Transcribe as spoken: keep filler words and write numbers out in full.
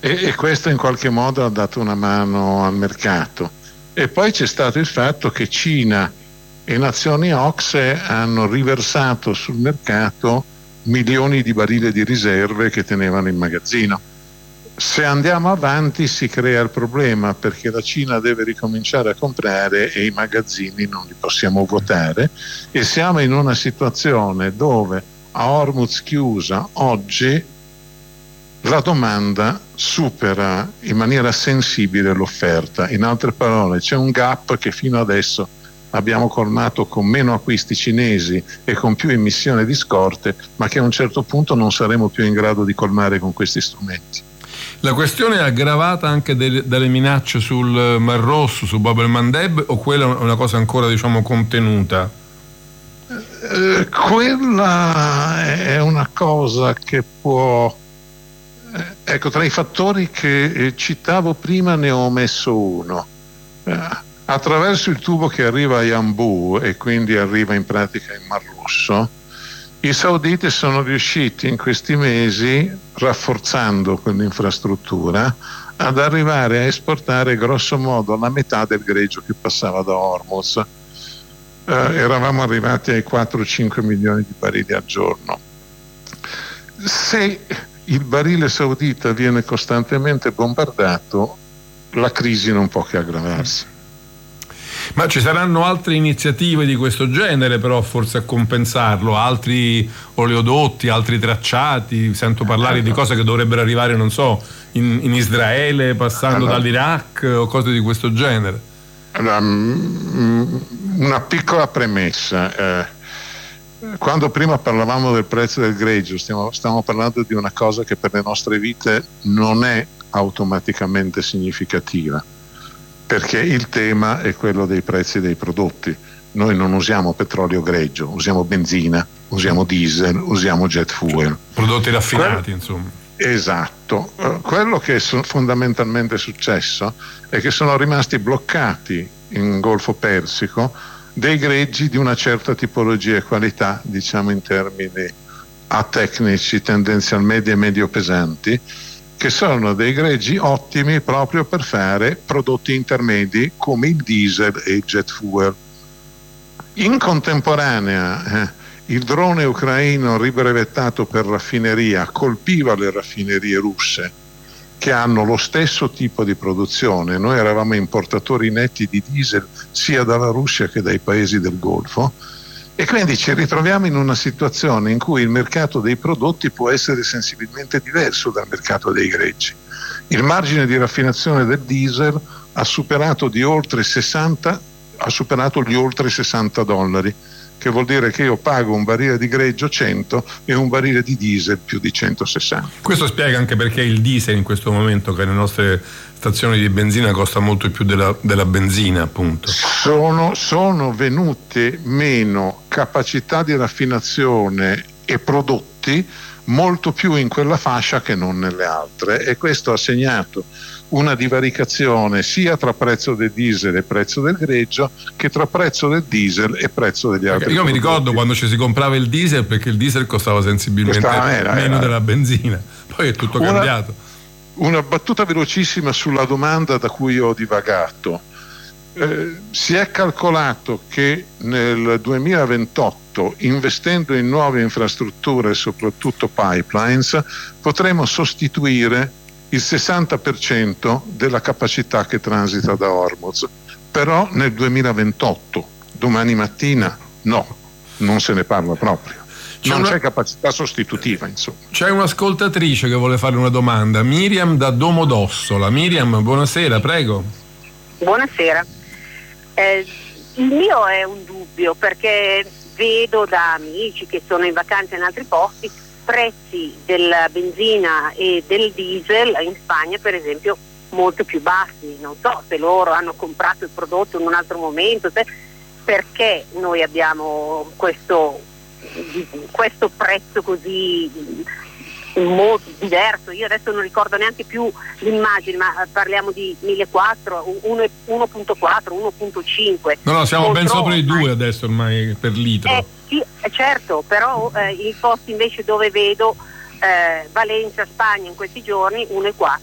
e, e questo in qualche modo ha dato una mano al mercato. E poi c'è stato il fatto che Cina e nazioni OCSE hanno riversato sul mercato milioni di barili di riserve che tenevano in magazzino. Se andiamo avanti si crea il problema, perché la Cina deve ricominciare a comprare e i magazzini non li possiamo vuotare, e siamo in una situazione dove a Hormuz chiusa oggi la domanda supera in maniera sensibile l'offerta. In altre parole, c'è un gap che fino adesso abbiamo colmato con meno acquisti cinesi e con più emissione di scorte, ma che a un certo punto non saremo più in grado di colmare con questi strumenti. La questione è aggravata anche de- dalle minacce sul Mar Rosso, su Bab el-Mandeb, o quella è una cosa ancora, diciamo, contenuta? Eh, quella è una cosa che può... Eh, ecco, tra i fattori che eh, citavo prima ne ho messo uno. Eh, attraverso il tubo che arriva a Yanbu e quindi arriva in pratica in Mar Rosso, i sauditi sono riusciti in questi mesi, rafforzando quell'infrastruttura, ad arrivare a esportare grosso modo la metà del greggio che passava da Hormuz. Eh, eravamo arrivati ai quattro cinque milioni di barili al giorno. Se il barile saudita viene costantemente bombardato, la crisi non può che aggravarsi. Ma ci saranno altre iniziative di questo genere, però, forse a compensarlo, altri oleodotti, altri tracciati? Sento parlare di cose che dovrebbero arrivare, non so, in, in Israele, passando allora, dall'Iraq o cose di questo genere. Allora, una piccola premessa. Eh, quando prima parlavamo del prezzo del greggio, stiamo, stiamo parlando di una cosa che per le nostre vite non è automaticamente significativa, perché il tema è quello dei prezzi dei prodotti. Noi non usiamo petrolio greggio, usiamo benzina, usiamo diesel, usiamo jet fuel. Prodotti raffinati, Quello, insomma. Esatto. Uh, quello che è so, fondamentalmente successo è che sono rimasti bloccati in Golfo Persico dei greggi di una certa tipologia e qualità, diciamo in termini atecnici, tendenzialmente medio pesanti, che sono dei greggi ottimi proprio per fare prodotti intermedi come il diesel e il jet fuel. In contemporanea eh, il drone ucraino ribrevettato per raffineria colpiva le raffinerie russe, che hanno lo stesso tipo di produzione. Noi eravamo importatori netti di diesel sia dalla Russia che dai paesi del Golfo, e quindi ci ritroviamo in una situazione in cui il mercato dei prodotti può essere sensibilmente diverso dal mercato dei greggi. Il margine di raffinazione del diesel ha superato di oltre sessanta, ha superato gli oltre sessanta dollari, che vuol dire che io pago un barile di greggio cento e un barile di diesel più di centosessanta. Questo spiega anche perché il diesel in questo momento, che nelle nostre stazioni di benzina costa molto più della, della benzina, appunto. Sono, sono venute meno capacità di raffinazione e prodotti molto più in quella fascia che non nelle altre, e questo ha segnato una divaricazione sia tra prezzo del diesel e prezzo del greggio che tra prezzo del diesel e prezzo degli altri. Io prodotti. Mi ricordo quando ci si comprava il diesel, perché il diesel costava sensibilmente Costava, era, meno era. della benzina, poi è tutto una, cambiato. Una battuta velocissima sulla domanda da cui ho divagato. Eh, si è calcolato che nel duemilaventotto, investendo in nuove infrastrutture, soprattutto pipelines, potremo sostituire il sessanta per cento della capacità che transita da Hormuz. Però nel duemilaventotto, domani mattina, no, non se ne parla proprio. C'è non una... c'è capacità sostitutiva, insomma. C'è un'ascoltatrice che vuole fare una domanda, Miriam da Domodossola. Miriam, buonasera, prego. Buonasera. Eh, il mio è un dubbio, perché vedo da amici che sono in vacanza in altri posti prezzi della benzina e del diesel in Spagna, per esempio, molto più bassi. Non so se loro hanno comprato il prodotto in un altro momento, se, perché noi abbiamo questo, questo prezzo così molto diverso. Io adesso non ricordo neanche più l'immagine, ma parliamo di millequattrocento, uno virgola quattro, uno virgola cinque. No, no, siamo ben Contro, sopra i due adesso ormai per litro. Eh, sì, certo, però eh, i posti invece dove vedo eh, Valencia, Spagna in questi giorni uno virgola quattro.